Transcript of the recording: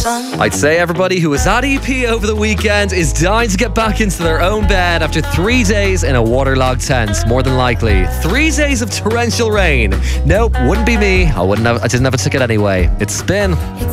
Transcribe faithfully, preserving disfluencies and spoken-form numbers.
I'd say everybody who was at E P over the weekend is dying to get back into their own bed after three days in a waterlogged tent, more than likely. Three days of torrential rain. Nope, wouldn't be me. I wouldn't have, I didn't have a ticket anyway. It's Spin.